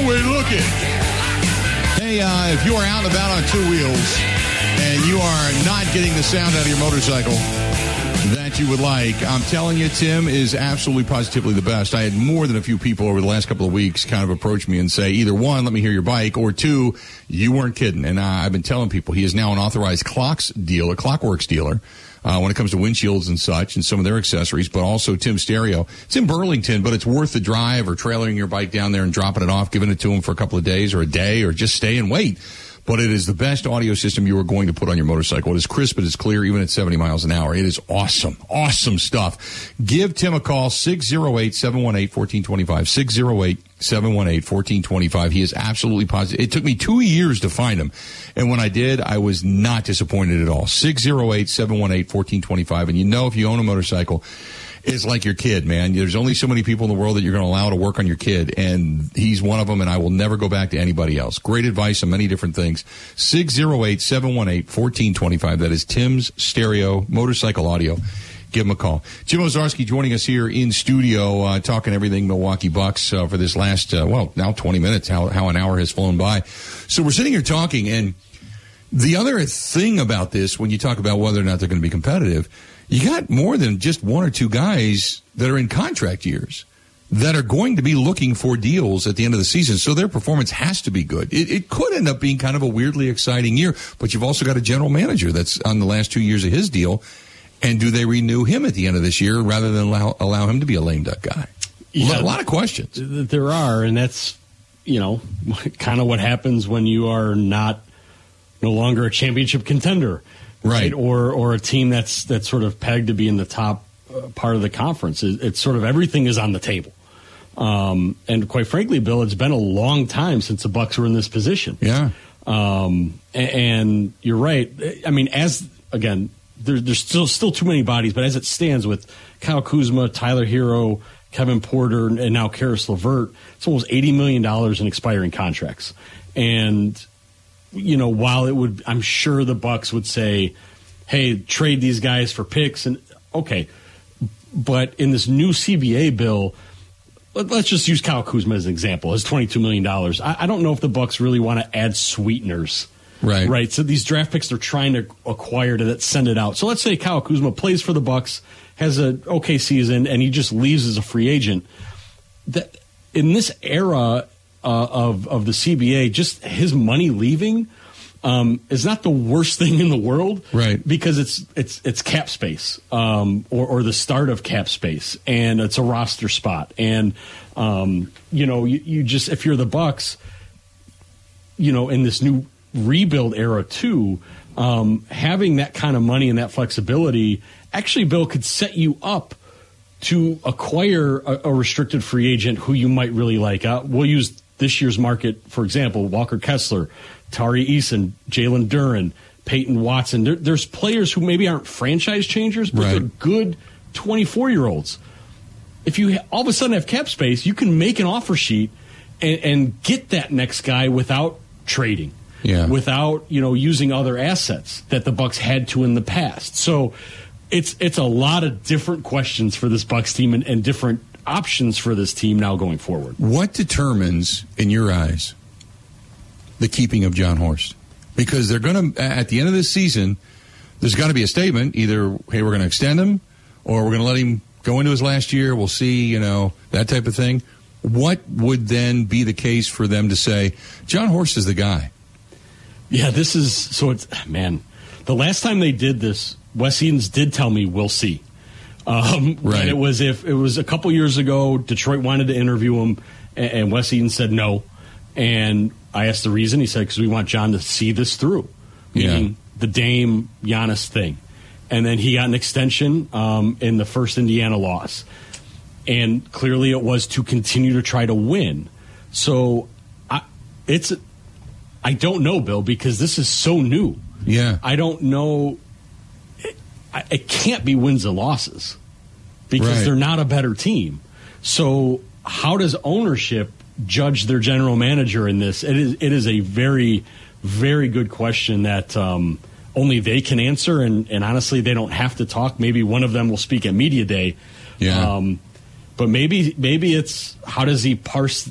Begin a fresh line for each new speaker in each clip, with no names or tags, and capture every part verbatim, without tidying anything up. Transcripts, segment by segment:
we looking? Hey, uh, if you are out and about on two wheels and you are not getting the sound out of your motorcycle that you would like, I'm telling you, Tim is absolutely positively the best. I had more than a few people over the last couple of weeks kind of approach me and say, either one, let me hear your bike, or two, you weren't kidding. And uh, I've been telling people he is now an authorized clocks dealer, Clockworks dealer, uh, when it comes to windshields and such and some of their accessories, but also Tim Stereo. It's in Burlington, but it's worth the drive or trailering your bike down there and dropping it off, giving it to him for a couple of days or a day, or just stay and wait. But it is the best audio system you are going to put on your motorcycle. It is crisp, it is clear, even at seventy miles an hour. It is awesome, awesome stuff. Give Tim a call, six oh eight, seven one eight, one four two five, six oh eight, seven one eight, one four two five. He is absolutely positive. It took me two years to find him, and when I did, I was not disappointed at all. six oh eight, seven one eight, one four two five. And you know, if you own a motorcycle, it's like your kid, man. There's only so many people in the world that you're going to allow to work on your kid, and he's one of them, and I will never go back to anybody else. Great advice on many different things. six oh eight, seven one eight, one four two five. That is Tim's Stereo Motorcycle Audio. Give him a call. Jim Owczarski joining us here in studio, uh, talking everything Milwaukee Bucks uh, for this last, uh, well, now twenty minutes, how, how an hour has flown by. So we're sitting here talking, and the other thing about this, when you talk about whether or not they're going to be competitive, you got more than just one or two guys that are in contract years that are going to be looking for deals at the end of the season. So their performance has to be good. It, it could end up being kind of a weirdly exciting year, but you've also got a general manager that's on the last two years of his deal. And do they renew him at the end of this year rather than allow, allow him to be a lame duck guy? Yeah, a lot of questions.
There are, and that's, you know, kind of what happens when you are not no longer a championship contender. Right. Or or a team that's that's sort of pegged to be in the top uh, part of the conference. It, it's sort of everything is on the table. Um, and quite frankly, Bill, it's been a long time since the Bucks were in this position.
Yeah.
Um, and, and you're right. I mean, as again, there, there's still still too many bodies, but as it stands with Kyle Kuzma, Tyler Hero, Kevin Porter, and now Karis LeVert, it's almost eighty million dollars in expiring contracts. And you know, while it would, I'm sure the Bucks would say, hey, trade these guys for picks. And okay, but in this new C B A bill, let, let's just use Kyle Kuzma as an example, his twenty-two million dollars. I, I don't know if the Bucks really want to add sweeteners.
Right.
Right. So these draft picks they're trying to acquire to send it out. So let's say Kyle Kuzma plays for the Bucks, has an okay season, and he just leaves as a free agent. That in this era, Uh, of of the C B A, just his money leaving um, is not the worst thing in the world,
right?
Because it's it's it's cap space, um, or or the start of cap space, and it's a roster spot, and um, you know you, you just if you're the Bucks, you know in this new rebuild era too, um, having that kind of money and that flexibility, actually, Bill, could set you up to acquire a, a restricted free agent who you might really like. Uh, we'll use this year's market, for example, Walker Kessler, Tari Eason, Jalen Duren, Peyton Watson. There, there's players who maybe aren't franchise changers, but right. they're good twenty-four-year-olds. If you ha- all of a sudden have cap space, you can make an offer sheet and, and get that next guy without trading,
yeah.
without you know using other assets that the Bucks had to in the past. So it's it's a lot of different questions for this Bucks team and, and different options for this team now going forward.
What determines, in your eyes, the keeping of Jon Horst? Because they're going to, at the end of this season, there's got to be a statement, either, hey, we're going to extend him, or we're going to let him go into his last year, we'll see, you know, that type of thing. What would then be the case for them to say, Jon Horst is the guy?
Yeah, this is, so it's, man, the last time they did this, Wes Edens did tell me, we'll see. Um,
right.
And it was if it was a couple years ago, Detroit wanted to interview him, and, and Wes Edens said no. And I asked the reason. He said, because we want Jon to see this through, meaning yeah. the Dame Giannis thing. And then he got an extension um, in the first Indiana loss. And clearly it was to continue to try to win. So I, it's, I don't know, Bill, because this is so new.
Yeah.
I don't know. It can't be wins and losses because
right.
they're not a better team. So how does ownership judge their general manager in this? It is it is a very, very good question that um, only they can answer. And, and honestly, they don't have to talk. Maybe one of them will speak at media day.
Yeah.
Um, but maybe maybe it's how does he parse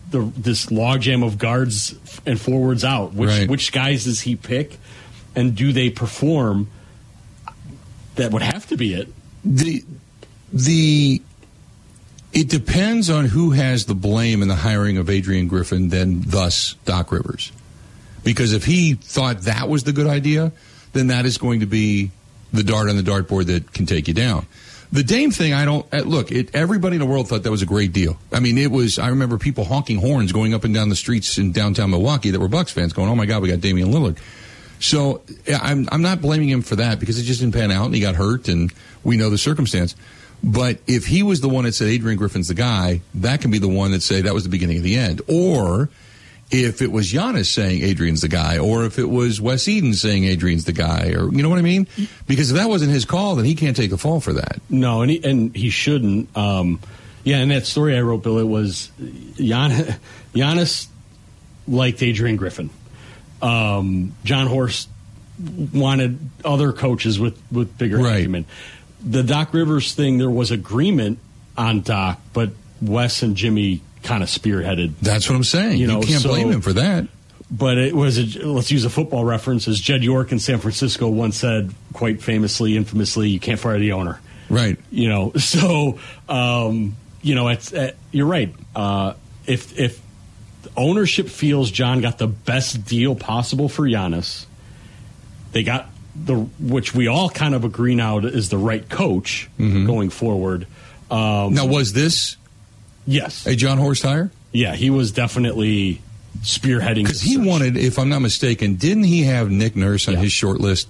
the this logjam of guards and forwards out. Which
right.
which guys does he pick, and do they perform? That would have to be it.
The the it depends on who has the blame in the hiring of Adrian Griffin, then thus Doc Rivers. Because if he thought that was the good idea, then that is going to be the dart on the dartboard that can take you down. The Dame thing, I don't uh, look. It, everybody in the world thought that was a great deal. I mean, it was. I remember people honking horns going up and down the streets in downtown Milwaukee that were Bucks fans, going, "Oh my God, we got Damian Lillard." So I'm I'm not blaming him for that because it just didn't pan out and he got hurt and we know the circumstance. But if he was the one that said Adrian Griffin's the guy, that can be the one that say that was the beginning of the end. Or if it was Giannis saying Adrian's the guy, or if it was Wes Eden saying Adrian's the guy, or you know what I mean? Because if that wasn't his call, then he can't take the fall for that.
No, and he, and he shouldn't. Um, yeah, in that story I wrote, Bill, it was Gian, Giannis liked Adrian Griffin. Um, John Horst wanted other coaches with, with bigger
right.
acumen. The Doc Rivers thing, there was agreement on Doc, but Wes and Jimmy kind of spearheaded.
That's what I'm saying. You, know, you can't so, blame him for that.
But it was, a, let's use a football reference, as Jed York in San Francisco once said, quite famously, infamously, you can't fire the owner.
Right.
You know, so, um, you know, it's, uh, you're right. Uh, if, if ownership feels John got the best deal possible for Giannis, they got the, which we all kind of agree now is the right coach mm-hmm. going forward. Um,
now, was this
yes
a John Horst hire?
Yeah, he was definitely spearheading.
Because he wanted, if I'm not mistaken, didn't he have Nick Nurse on yeah. his short list?